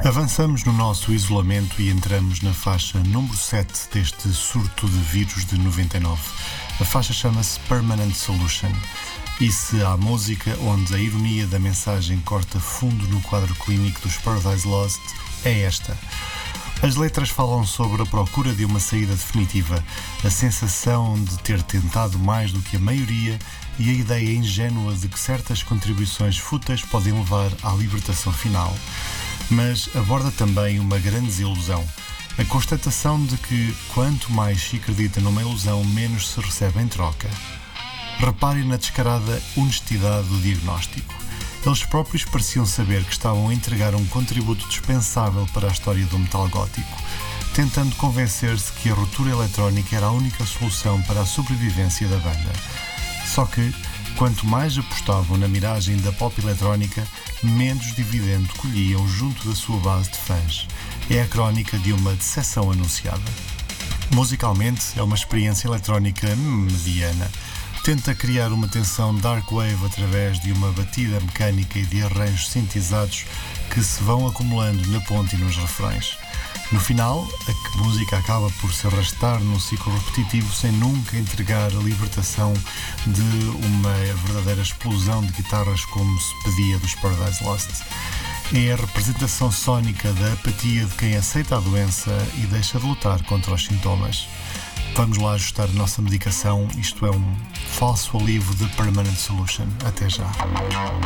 Avançamos no nosso isolamento e entramos na faixa número 7 deste surto de vírus de 99. A faixa chama-se Permanent Solution. E se há música onde a ironia da mensagem corta fundo no quadro clínico dos Paradise Lost, é esta. As letras falam sobre a procura de uma saída definitiva, a sensação de ter tentado mais do que a maioria e a ideia ingênua de que certas contribuições fúteis podem levar à libertação final. Mas aborda também uma grande desilusão, a constatação de que quanto mais se acredita numa ilusão, menos se recebe em troca. Reparem na descarada honestidade do diagnóstico. Eles próprios pareciam saber que estavam a entregar um contributo dispensável para a história do metal gótico, tentando convencer-se que a ruptura eletrónica era a única solução para a sobrevivência da banda. Só que, quanto mais apostavam na miragem da pop eletrónica, menos dividendo colhiam junto da sua base de fãs. É a crónica de uma decepção anunciada. Musicalmente, é uma experiência eletrónica mediana. Tenta criar uma tensão dark wave através de uma batida mecânica e de arranjos sintetizados que se vão acumulando na ponte e nos refrões. No final, a música acaba por se arrastar num ciclo repetitivo sem nunca entregar a libertação de uma verdadeira explosão de guitarras como se pedia dos Paradise Lost. É a representação sónica da apatia de quem aceita a doença e deixa de lutar contra os sintomas. Vamos lá ajustar a nossa medicação, isto é um falso alívio de Permanent Solution. Até já.